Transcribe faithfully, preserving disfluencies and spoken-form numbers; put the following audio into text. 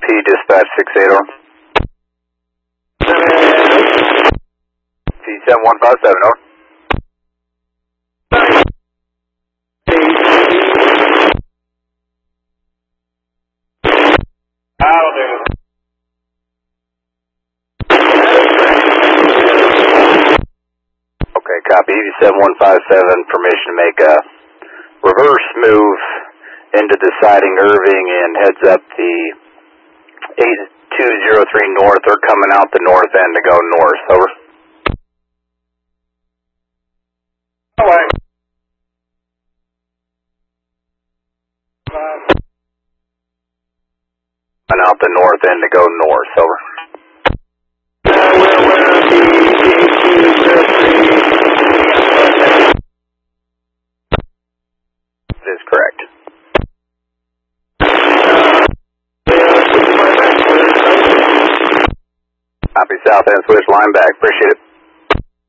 dispatch six eight zero. T seven one five seven, over. That'll do. Okay, copy. E V seven one five seven, permission to make a reverse move into the siding Irving and heads up the eight two zero three north. They're coming out the north end to go north, over. Away. And out the north end to go north, over. That is correct. Copy, south end switch line back. Appreciate it.